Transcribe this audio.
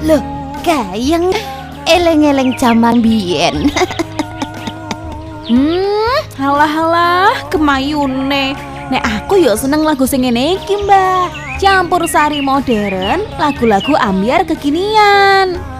Loh, gayeng eleng-eleng jaman biyen. Halah kemayune. Nek aku yo seneng lagu sing ngene iki, Mbak. Campur sari modern, lagu-lagu ambyar kekinian.